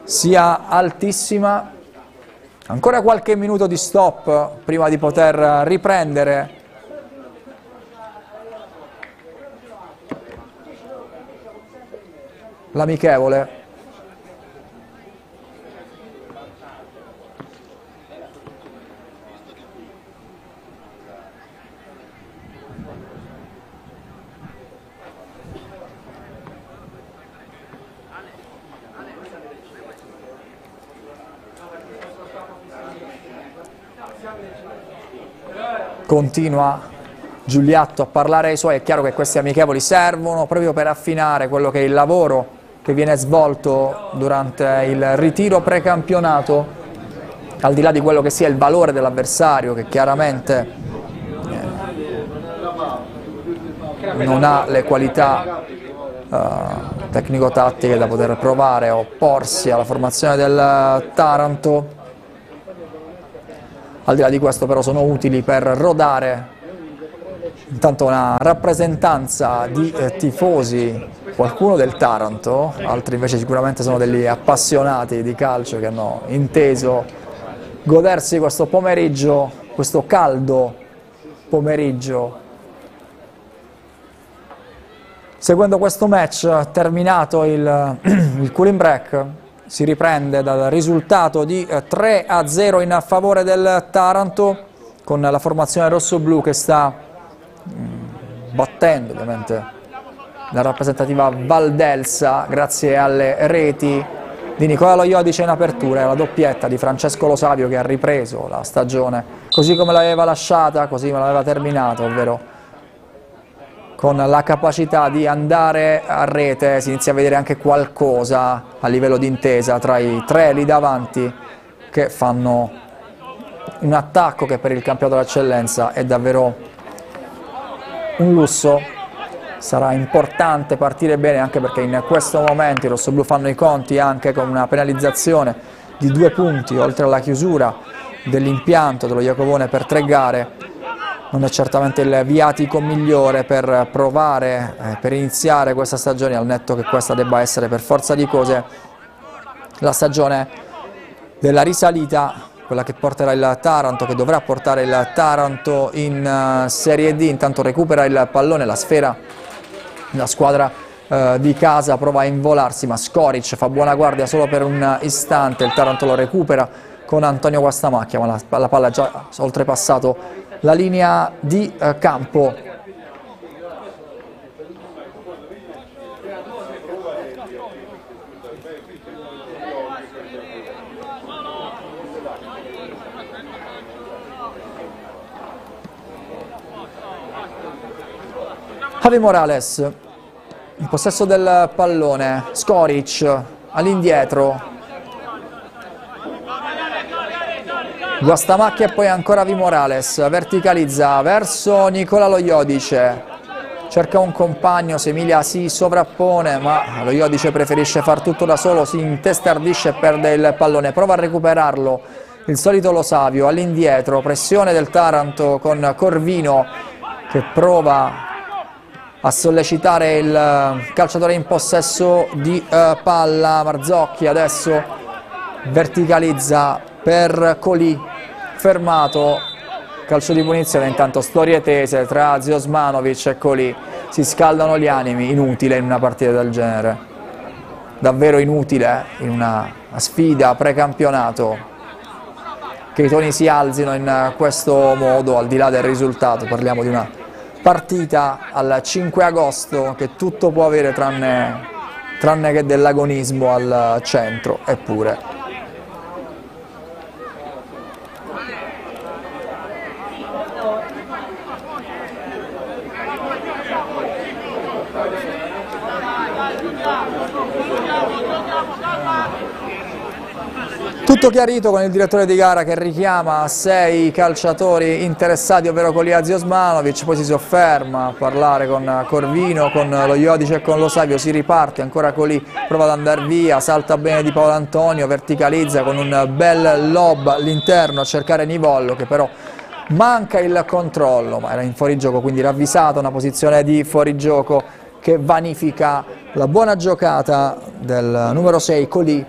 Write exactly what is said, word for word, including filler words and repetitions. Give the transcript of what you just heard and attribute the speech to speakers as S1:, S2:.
S1: sia altissima. Ancora qualche minuto di stop prima di poter riprendere l'amichevole. Continua Giuliatto a parlare ai suoi. È chiaro che questi amichevoli servono proprio per affinare quello che è il lavoro che viene svolto durante il ritiro precampionato, al di là di quello che sia il valore dell'avversario, che chiaramente eh, non ha le qualità eh, tecnico-tattiche da poter provare a opporsi alla formazione del Taranto. Al di là di questo però sono utili per rodare intanto una rappresentanza di eh, tifosi, qualcuno del Taranto, altri invece sicuramente sono degli appassionati di calcio che hanno inteso godersi questo pomeriggio, questo caldo pomeriggio. Seguendo questo match, terminato il, il cooling break, si riprende dal risultato di tre a zero in favore del Taranto, con la formazione rossoblu che sta mh, battendo ovviamente la rappresentativa Valdelsa grazie alle reti di Nicola Loiodice in apertura e alla doppietta di Francesco Lo Savio, che ha ripreso la stagione così come l'aveva lasciata, così come l'aveva terminata, ovvero con la capacità di andare a rete. Si inizia a vedere anche qualcosa a livello di intesa tra i tre lì davanti, che fanno un attacco che per il campionato dell'eccellenza è davvero un lusso. Sarà importante partire bene, anche perché in questo momento i rossoblù fanno i conti anche con una penalizzazione di due punti, oltre alla chiusura dell'impianto dello Iacovone per tre gare. Non è certamente il viatico migliore per provare, eh, per iniziare questa stagione, al netto che questa debba essere per forza di cose la stagione della risalita, quella che porterà il Taranto, che dovrà portare il Taranto in uh, Serie D. Intanto recupera il pallone, la sfera, la squadra uh, di casa prova a involarsi, ma Skoric fa buona guardia solo per un istante. Il Taranto lo recupera con Antonio Guastamacchia, ma la, la palla ha già oltrepassato la linea di eh, campo. Javi Morales in possesso del pallone, Skoric all'indietro, Guastamacchia e poi ancora Vi Morales, verticalizza verso Nicola Loiodice, cerca un compagno, Semilia si sovrappone ma Loiodice preferisce far tutto da solo, si intestardisce e perde il pallone, prova a recuperarlo il solito Lo Savio all'indietro, pressione del Taranto con Corvino che prova a sollecitare il calciatore in possesso di uh, palla. Marzocchi adesso verticalizza per Colì, fermato, calcio di punizione. Intanto storie tese tra Ziosmanovic e Colì, si scaldano gli animi. Inutile in una partita del genere, davvero inutile in una sfida precampionato che i toni si alzino in questo modo, al di là del risultato. Parliamo di una partita al cinque agosto che tutto può avere tranne, tranne che dell'agonismo al centro, eppure. Tutto chiarito con il direttore di gara che richiama sei calciatori interessati, ovvero Colia Ziosmanovic, poi si sofferma a parlare con Corvino, con Loiodice e con Lo Savio, si riparte, ancora Colì prova ad andare via, salta bene di Paolo Antonio, verticalizza con un bel lob all'interno a cercare Nivollo, che però manca il controllo, ma era in fuorigioco, quindi ravvisata una posizione di fuorigioco che vanifica la buona giocata del numero sei Colì